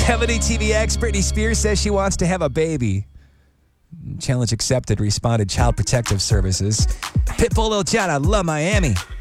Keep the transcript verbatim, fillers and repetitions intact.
Reality T V ex Britney Spears says she wants to have a baby. Challenge accepted, responded Child Protective Services. Pitbull Lil Jon, I love Miami.